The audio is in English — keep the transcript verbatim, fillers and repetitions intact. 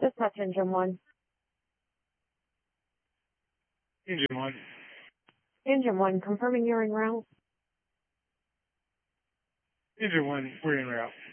Dispatch engine one. Engine one. Engine one, confirming you're en route. Engine one, we're en route.